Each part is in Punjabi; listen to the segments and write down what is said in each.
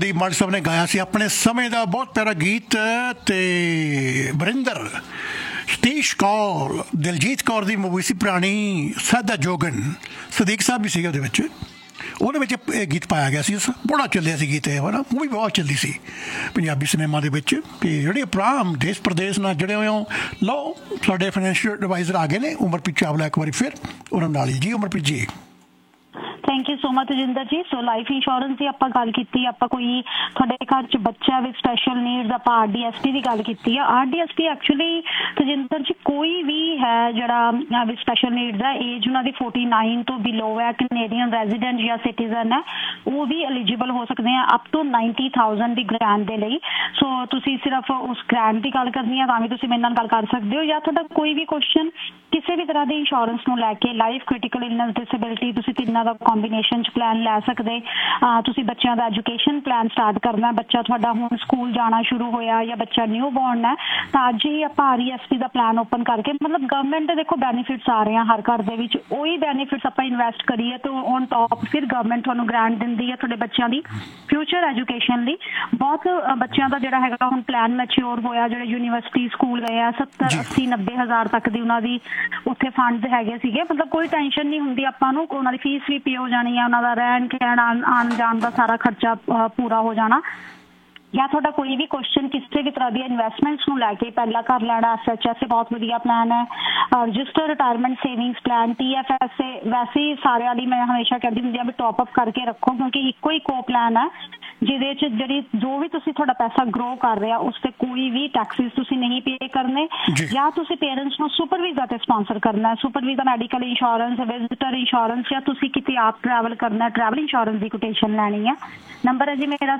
ਕੁਲਦੀਪ ਮਾਨ ਸਾਹਿਬ ਨੇ ਗਾਇਆ ਸੀ ਆਪਣੇ ਸਮੇਂ ਦਾ ਬਹੁਤ ਪਿਆਰਾ ਗੀਤ। ਤੇ ਵਰਿੰਦਰ, ਸਤੀਸ਼ ਕੌਰ, ਦਿਲਜੀਤ ਕੌਰ ਦੀ ਮੂਵੀ ਸੀ ਪੁਰਾਣੀ ਸਾਦਾ ਜੋਗਨ, ਸਦੀਕ ਸਾਹਿਬ ਵੀ ਸੀਗੇ ਉਹਦੇ ਵਿੱਚ। ਉਹਦੇ ਵਿੱਚ ਇਹ ਗੀਤ ਪਾਇਆ ਗਿਆ ਸੀ, ਬੜਾ ਚੱਲਿਆ ਸੀ ਗੀਤ ਇਹ ਹੈ ਨਾ, ਮੂਵੀ ਬਹੁਤ ਚੱਲੀ ਸੀ ਪੰਜਾਬੀ ਸਿਨੇਮਾ ਦੇ ਵਿੱਚ। ਅਤੇ ਜਿਹੜੇ ਉਪਰਾਮ ਦੇਸ਼ ਪ੍ਰਦੇਸ਼ ਨਾਲ ਜਿਹੜੇ ਹੋਏ ਹੋ ਲਓ, ਸਾਡੇ ਫਾਈਨੈਂਸ਼ੀਅਲ ਐਡਵਾਈਜ਼ਰ ਆ ਗਏ ਨੇ ਉਮਰਪ੍ਰੀਤ ਚਾਵਲਾ, ਇੱਕ ਵਾਰੀ ਫਿਰ ਉਹਨਾਂ ਨਾਲ ਹੀ। ਜੀ ਉਮਰਪ੍ਰੀਤ ਜੀ। Thank you so much Tajinder ਜੀ। ਸੋ ਲਾਈਫ ਇੰਸ਼ੋਰੈਂਸ ਦੀ ਆਪਾਂ ਗੱਲ ਕੀਤੀ, ਆਪਾਂ ਕੋਈ ਤੁਹਾਡੇ ਘਰ 'ਚ ਬੱਚਾ ਵਿਦ ਸਪੈਸ਼ਲ ਨੀਡਸ, ਆਪਾਂ RDSP ਦੀ ਗੱਲ ਕੀਤੀ ਆ। RDSP ਐਕਚੁਅਲੀ ਤਜਿੰਦਰ ਜੀ ਕੋਈ ਵੀ ਹੈ ਜਿਹੜਾ ਵਿਦ ਸਪੈਸ਼ਲ ਨੀਡਸ ਹੈ, ਏਜ ਉਹਨਾਂ ਦੀ 49 ਤੋਂ ਬਿਲੋ ਹੈ, ਕੈਨੇਡੀਅਨ ਰੈਜ਼ੀਡੈਂਟ ਜਾਂ ਸਿਟੀਜ਼ਨ ਹੈ, ਉਹ ਵੀ ਐਲੀਜੀਬਲ ਹੋ ਸਕਦੇ ਆ ਅਪ ਟੂ 90,000 ਦੀ ਗ੍ਰਾਂਟ ਦੇ ਲਈ। ਸੋ ਤੁਸੀਂ ਸਿਰਫ ਉਸ ਗ੍ਰਾਂਟ ਦੀ ਗੱਲ ਕਰਨੀ ਹੈ ਤਾਂ ਵੀ ਤੁਸੀਂ ਮੇਰੇ ਨਾਲ ਗੱਲ ਕਰ ਸਕਦੇ ਹੋ, ਜਾਂ ਤੁਹਾਡਾ ਕੋਈ ਵੀ ਕੁਐਸਚਨ ਕਿਸੇ ਵੀ ਤਰ੍ਹਾਂ ਦੀ ਇੰਸ਼ੋਰੈਂਸ ਨੂੰ ਲੈ ਕੇ, ਲਾਈਫ, ਕ੍ਰਿਟੀਕਲ ਇਲਨੈਸ, ਡਿਸੇਬਿਲਿਟੀ, ਤੁਸੀਂ ਤਿੰਨਾਂ ਦਾ ਕੰਬੀਨੇਸ਼ਨ 'ਚ ਪਲਾਨ ਲੈ ਸਕਦੇ। ਤੁਸੀਂ ਬੱਚਿਆਂ ਦਾ ਐਜੂਕੇਸ਼ਨ ਪਲਾਨ ਸਟਾਰਟ ਕਰਨਾ, ਬੱਚਾ ਤੁਹਾਡਾ ਹੁਣ ਸਕੂਲ ਜਾਣਾ ਸ਼ੁਰੂ ਹੋਇਆ ਜਾਂ ਬੱਚਾ ਨਿਊ ਬੋਰਨ ਹੈ, ਤਾਂ ਅੱਜ ਹੀ ਆਪਾਂ RESP ਦਾ ਪਲਾਨ ਓਪਨ ਕਰਕੇ, ਮਤਲਬ ਗਵਰਨਮੈਂਟ ਦੇ ਦੇਖੋ ਬੈਨੀਫਿਟਸ ਆ ਰਹੇ ਆ ਹਰ ਘਰ ਦੇ ਵਿੱਚ, ਉਹੀ ਬੈਨੀਫਿਟਸ ਆਪਾਂ ਇਨਵੈਸਟ ਕਰੀਏ ਤਾਂ ਔਨ ਟੌਪ ਫਿਰ ਗਵਰਨਮੈਂਟ ਤੁਹਾਨੂੰ ਗ੍ਰਾਂਟ ਦਿੰਦੀ ਹੈ ਤੁਹਾਡੇ ਬੱਚਿਆਂ ਦੀ ਫਿਊਚਰ ਐਜੂਕੇਸ਼ਨ ਲਈ। ਬਹੁਤ ਬੱਚਿਆਂ ਦਾ ਜਿਹੜਾ ਹੈਗਾ ਹੁਣ ਪਲਾਨ ਮੈਚਿਓਰ ਹੋਇਆ, ਜਿਹੜੇ ਯੂਨੀਵਰਸਿਟੀ ਸਕੂਲ ਗਏ ਆ, 70, 80, 90 ਹਜ਼ਾਰ ਤੱਕ ਦੀ ਉਹਨਾਂ ਦੀ ਉੱਥੇ ਫੰਡ ਹੈਗੇ ਸੀਗੇ। ਮਤਲਬ ਕੋਈ ਟੈਨਸ਼ਨ ਨਹੀਂ ਹੁੰਦੀ ਆਪਾਂ ਨੂੰ, ਉਹਨਾਂ ਦੀ ਫੀਸ ਵੀ ਪੇ ਹੋ ਜਾਣੀ ਹੈ, ਉਹਨਾਂ ਦਾ ਰਹਿਣ ਖਹਿਣ ਆਉਣ ਜਾਣ ਦਾ ਸਾਰਾ ਖਰਚਾ ਪੂਰਾ ਹੋ ਜਾਣਾ। ਜਾਂ ਤੁਹਾਡਾ ਕੋਈ ਵੀ ਕੁਐਸਚਨ ਕਿਸੇ ਵੀ ਤਰ੍ਹਾਂ ਦੀ ਇਨਵੈਸਟਮੈਂਟਸ ਨੂੰ ਲੈ ਕੇ, ਪਹਿਲਾ ਘਰ ਲੈਣਾ, SHS ਬਹੁਤ ਵਧੀਆ ਪਲਾਨ ਹੈ, register retirement savings plan, TFSA, ਵੈਸੇ ਹੀ ਸਾਰਿਆਂ ਲਈ ਮੈਂ ਹਮੇਸ਼ਾ ਕਹਿੰਦੀ ਹੁੰਦੀ ਹਾਂ ਵੀ ਟੌਪ ਅਪ ਕਰਕੇ ਰੱਖੋ, ਕਿਉਂਕਿ ਇੱਕੋ ਹੀ ਕੋ ਪਲਾਨ ਹੈ ਜਿਹਦੇ 'ਚ ਜਿਹੜੀ ਜੋ ਵੀ ਤੁਸੀਂ ਤੁਹਾਡਾ ਪੈਸਾ ਗਰੋ ਕਰ ਰਿਹਾ ਉਸ 'ਤੇ ਕੋਈ ਵੀ ਟੈਕਸਿਸ ਤੁਸੀਂ ਨਹੀਂ ਪੇ ਕਰਨੇ। ਜਾਂ ਤੁਸੀਂ ਪੇਰੈਂਟਸ ਨੂੰ ਸੁਪਰ ਵੀਜ਼ਾ 'ਤੇ ਸਪਾਂਸਰ ਕਰਨਾ, super visa medical insurance, visitor insurance, ਜਾਂ ਤੁਸੀਂ ਕਿਤੇ ਆਪ ਟਰੈਵਲ ਕਰਨਾ, ਟਰੈਵਲ ਇੰਸ਼ੋਰੈਂਸ ਦੀ ਕੋਟੇਸ਼ਨ ਲੈਣੀ ਆ। ਨੰਬਰ ਹੈ ਜੀ ਮੇਰਾ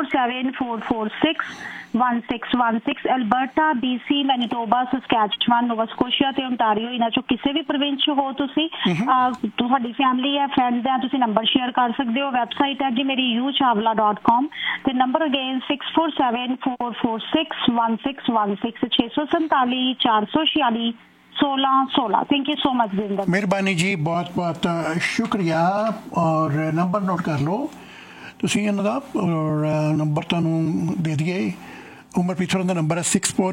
6474461616, ਐਲਬਰਟਾ, BC, ਮੈਨੀਟੋਬਾ, ਸਸਕੈਚੁਅਨ, ਨੋਵਾ ਸਕੋਸ਼ੀਆ ਤੇ ਓਨਟਾਰੀਓ, ਇਹਨਾਂ 'ਚੋਂ ਕਿਸੇ ਵੀ ਪ੍ਰੋਵਿੰਸ 'ਚ ਹੋ ਤੁਸੀਂ, ਤੁਹਾਡੀ ਫੈਮਿਲੀ ਹੈ, ਫਰੈਂਡਸ ਹੈ, ਤੁਸੀਂ ਨੰਬਰ ਸ਼ੇਅਰ ਕਰ ਸਕਦੇ ਹੋ। ਵੈਬਸਾਈਟ ਹੈ ਜੀ ਮੇਰੀ uchawla.com ਤੇ number again 6474461616, 647 446 thank you so much Jinder. ਮਿਹਰਬਾਨੀ ਜੀ, ਬਹੁਤ ਬਹੁਤ ਸ਼ੁਕਰੀਆ। ਔਰ ਨੰਬਰ ਨੋਟ ਕਰ ਲਓ ਤੁਸੀਂ ਇਹਨਾਂ ਦਾ, ਔਰ ਨੰਬਰ ਤੁਹਾਨੂੰ ਦੇ ਦਈਏ। ਉਮਰਪ੍ਰੀਤ ਹੋਰਾਂ ਦਾ ਨੰਬਰ ਹੈ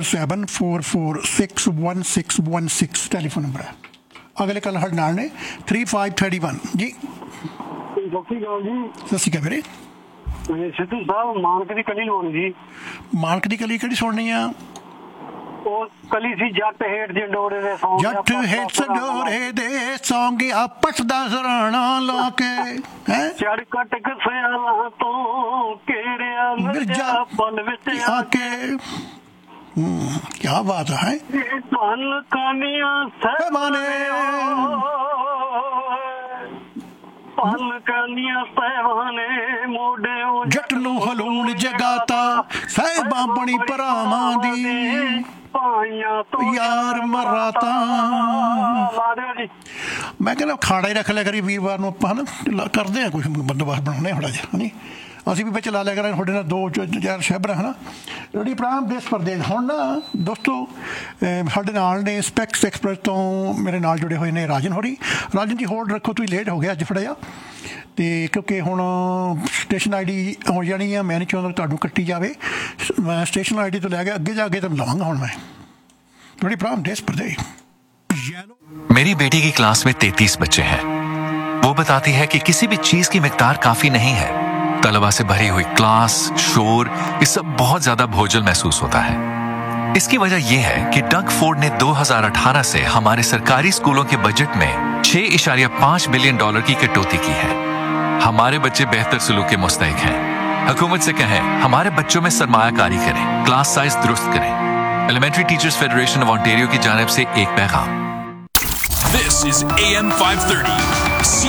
6474461616 ਟੈਲੀਫੋਨ ਨੰਬਰ ਹੈ। ਅਗਲੇ ਕੱਲ ਸਾਡੇ ਨਾਲ ਨੇ 3531 ਜੀ। ਸਤਿ ਸ਼੍ਰੀ ਅਕਾਲ ਜੀ। ਸਤਿ ਸ਼੍ਰੀ ਅਕਾਲ ਵੀਰੇ। ਸਿੱਧੂ ਸਾਹਿਬ, ਮਾਨਕ ਦੀ ਕਲੀ ਲਾਉਣੀ ਜੀ। ਮਾਨਕ ਦੀ ਕਲੀ ਕਿਹੜੀ ਸੁਣਨੀ ਆ? ਉਹ ਕਲੀ ਸੀ ਜੱਟ ਹੇਠ ਜੰਡੋਰੇ ਦੇ ਸੌਂਗ, ਜੱਟ ਹੇਠ ਜੰਡੋਰੇ ਦੇ ਸੌਂਗ, ਆਪਸ ਦਾ ਸਰਾਣਾ ਲਾ ਕੇ ਹੈ ਚੜ ਕਟਕ ਸਿਆਲਾਂ ਤੋਂ ਕਿਹੜਿਆ ਮਿਰਜਾ ਪਲ ਵਿੱਚ ਆ ਕੇ। क्या बात है। ਪਲ ਕਾਨੀਆਂ ਸਹਿਬਾਨੇ, ਪਲ ਕਾਨੀਆਂ ਸਹਿਬਾਨੇ, ਮੋਢੇ ਜੱਟ ਨੂੰ ਹਲੂਣ ਜਗਾਤਾ, ਸਾਹਿਬਾਂ ਬਣੀ ਭਰਾਵਾਂ ਦੀ ਯਾਰ ਮਰਾਤਾ। ਮੈਂ ਕਹਿੰਦਾ ਖਾੜਾ ਹੀ ਰੱਖ ਲਿਆ ਕਰੀ ਵੀਰਵਾਰ ਨੂੰ, ਆਪਾਂ ਹਨਾ ਕਰਦੇ ਹਾਂ ਕੁਛ ਬੰਦੋਬਸਤ ਬਣਾਉਣੇ ਥੋੜ੍ਹਾ ਜਿਹਾ, ਨਹੀਂ ਅਸੀਂ ਵੀ ਵਿੱਚ ਲਾ ਲਿਆ ਕਰਾਂਗੇ ਤੁਹਾਡੇ ਨਾਲ 2-4 ਸ਼ਹਿਬਰਾਂ ਹੈ ਨਾ ਜਿਹੜੀ ਪ੍ਰਾਮ ਦੇਸ਼ ਪ੍ਰਦੇਸ਼। ਹੁਣ ਨਾ ਦੋਸਤੋ ਸਾਡੇ ਨਾਲ ਨੇ ਸਪੈਕਸ ਐਕਸਪ੍ਰੈਸ ਤੋਂ ਮੇਰੇ ਨਾਲ ਜੁੜੇ ਹੋਏ ਨੇ ਰਾਜਨ ਹੋਰੀ। ਰਾਜਨ ਜੀ ਹੋਲਡ ਰੱਖੋ, ਤੁਸੀਂ ਲੇਟ ਹੋ ਗਿਆ ਅੱਜ ਥੋੜ੍ਹਾ ਜਿਹਾ, ਅਤੇ ਕਿਉਂਕਿ ਹੁਣ ਸਟੇਸ਼ਨ ID ਹੋ ਜਾਣੀ ਆ, ਮੈਂ ਨਹੀਂ ਚਾਹੁੰਦਾ ਤੁਹਾਨੂੰ ਕੱਟੀ ਜਾਵੇ। ਮੈਂ ਸਟੇਸ਼ਨ ID ਤੋਂ ਲੈ ਕੇ ਅੱਗੇ ਜਾ ਕੇ ਤੁਹਾਨੂੰ ਲਵਾਂਗਾ ਹੁਣ मैं थोड़ी प्राम देश प्रदेश। मेरी बेटी की क्लास में 33 बच्चे हैं। वो बताती है कि किसी भी चीज की मिकदार काफी नहीं है। तलबा से भरी हुई क्लास, शोर, ये सब बहुत ज्यादा बोझिल महसूस होता है। इसकी वजह यह है कि डग फोर्ड ने 2018 से हमारे सरकारी स्कूलों के बजट में $6.5 बिलियन की कटौती की है। हमारे बच्चे बेहतर सलूक के मुस्तहिक हैं। हुकूमत से कहें हमारे बच्चों में सरमायाकारी करें, क्लास साइज दुरुस्त करें। Elementary teachers federation of Ontario की जानिब से एक पैगाम। This is AM 530